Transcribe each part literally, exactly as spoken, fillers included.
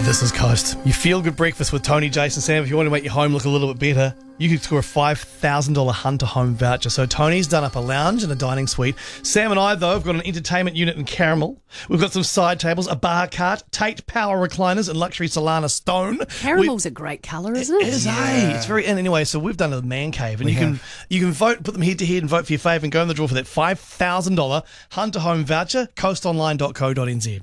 This is Coast. You feel good breakfast with Tony, Jason, Sam. If you want to make your home look a little bit better, you can score a five thousand dollars Hunter Home voucher. So Tony's done up a lounge and a dining suite. Sam and I, though, have got an entertainment unit in Caramel. We've got some side tables, a bar cart, Tate power recliners, and luxury Solana stone. Caramel's we, a great colour, isn't it? It is, Yeah. eh? It's very. And anyway, so we've done a man cave, and We you have. can you can vote, put them head to head, and vote for your favourite, and go in the draw for that five thousand dollars Hunter Home voucher. coast online dot co dot n z.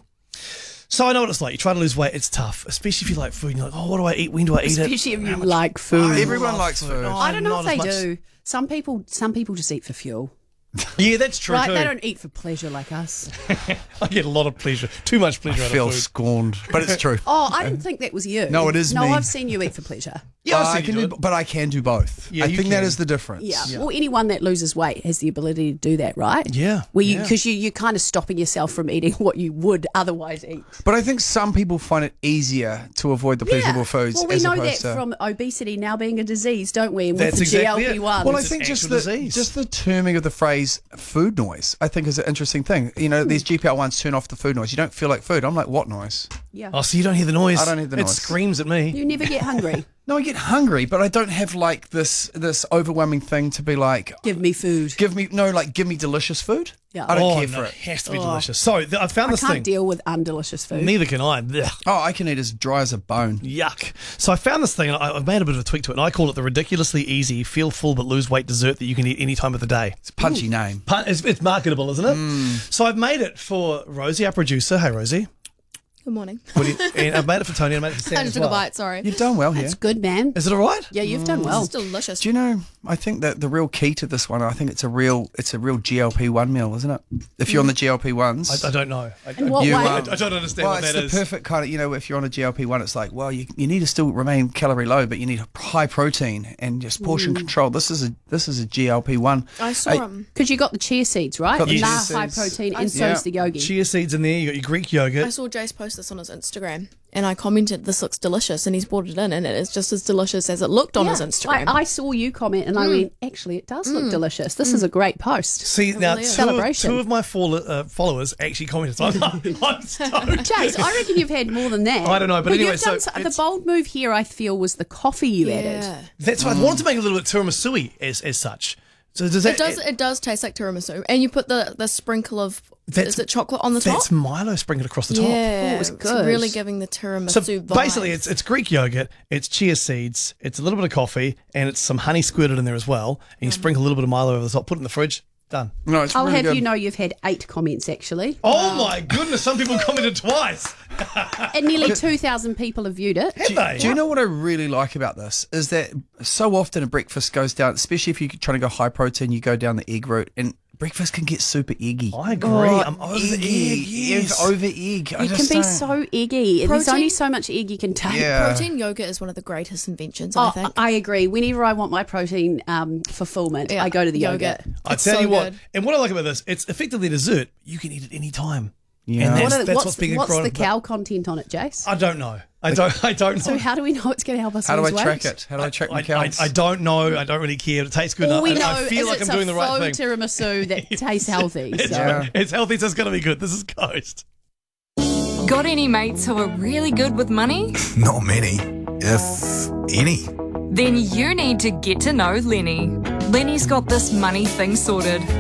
So I know what it's like. You try to lose weight, it's tough, especially if you like food. You're like, oh, what do I eat? When do I eat it? Especially if you like food. Everyone love likes food. Oh, I don't know if not they as much. do. Some people, some people just eat for fuel. Yeah, that's true Right? too. They don't eat for pleasure like us. I get a lot of pleasure, too much pleasure I out feel of food. scorned, but it's true. Oh, I didn't think that was you. No, it is No, me. I've seen you eat for pleasure. Yeah, Uh, I've I seen can you do, do it. but I can do both. Yeah, I you think that can. is the difference. Yeah. Well, anyone that loses weight has the ability to do that, right? Yeah, Where you yeah. because you you're kind of stopping yourself from eating what you would otherwise eat. But I think some people find it easier to avoid the pleasurable foods. Well, we as know that opposed to, from obesity now being a disease, don't we? And That's with the exactly it. G L P one. Well, I It's think an just actual the disease. just the terming of the phrase "food noise," I think is an interesting thing. You know, these G P L ones turn off the food noise. You don't feel like food. I'm like, what noise? yeah. Oh, so you don't hear the noise? I don't hear the It noise. screams at me. You never get hungry. No, I get hungry, but I don't have like this this overwhelming thing to be like, Give me food. give me no, like give me delicious food. Yeah. I don't oh, care no, for it it. has to be Oh. delicious. So th- I found I this can't thing. deal with undelicious food. Neither can I. Ugh. Oh, I can eat as dry as a bone. Yuck. So I found this thing, and I- I've made a bit of a tweak to it, and I call it the ridiculously easy, feel full but lose weight dessert that you can eat any time of the day. It's a punchy name. Pun- It's, it's marketable, isn't it? Mm. So I've made it for Rosie, our producer. Hey, Rosie. Good morning. What do you, and I've made it for Tony, and I made it for Sam I as just took well. a bite, sorry. You've done well here. That's good, man. Is it all right? Yeah, you've done well. It's delicious. Do you know? I think that the real key to this one, I think it's a real, it's a real G L P one meal, isn't it? If you're on the G L P ones, I, I don't know. I, In what You, way? I, um, I don't understand well, what it's that the is. perfect kind of, you know, if you're on a G L P one, it's like, well, you, you need to still remain calorie low, but you need high protein and just portion control. This is a this is a G L P one. I saw Hey, them. Because you got the chia seeds, right? Got the and chia they're high seeds. protein, I and saw- so Yeah. is the yogi. Chia seeds in there. You got your Greek yogurt. I saw Jace post this on his Instagram, and I commented, "This looks delicious," and he's brought it in, and it is just as delicious as it looked on his Yeah. Instagram. I, I saw you comment, and I went, actually, it does look delicious. This is a great post. See, now really two is. of, Celebration. two of my follow, uh, followers actually commented. So I'm, I'm stoked. Jace, I reckon you've had more than that. I don't know, but anyway, you've done so so- the it's- bold move here, I feel, was the coffee you yeah. added. That's why I wanted to make it a little bit tiramisu as as such. So does that? It does. It does taste like tiramisu, and you put the, the sprinkle of That's- is it chocolate on the top? That's Milo sprinkled across the top. Yeah, Oh, it was it's good. really giving the tiramisu So vibes. basically, it's it's Greek yogurt, it's chia seeds, it's a little bit of coffee, and it's some honey squirted in there as well. And you sprinkle a little bit of Milo over the top, put it in the fridge, done. No, it's I'll really have good. you know you've had eight comments, actually. Oh my goodness! Some people commented twice. And nearly two thousand people have viewed it. Have they? Do you know what I really like about this is that so often a breakfast goes down, especially if you're trying to go high protein, you go down the egg route, and breakfast can get super eggy. I agree. Oh, I'm over the Eggy. egg. Yes. Over egg. I It can just be don't- so eggy. There's Protein- only so much egg you can take. Yeah. protein yogurt is one of the greatest inventions. I Oh, think. I agree. Whenever I want my protein um, fulfillment, Yeah, I go to the yogurt. I It's tell so you what, good. and what I like about this, it's effectively dessert. You can eat it any time. Yeah. And that's, What are- that's what's what's being what's grown- the cow content on it, Jace? I don't know. I don't. I don't know. So how do we know it's going to help us How do I lose track weight? it? How do I track I, my I, cows? I don't know. I don't really care. It tastes good. All and we I, know I feel is like it's I'm doing a the right faux thing. tiramisu that tastes healthy. It's, So. Yeah. it's healthy, so it's going to be good. This is Coast. Got any mates who are really good with money? Not many, if any. Then you need to get to know Lenny. Lenny's got this money thing sorted.